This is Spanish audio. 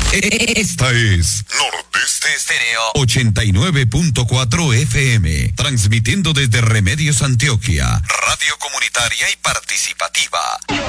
Esta es Nordeste Estéreo 89.4 FM, transmitiendo desde Remedios, Antioquia, radio comunitaria y participativa.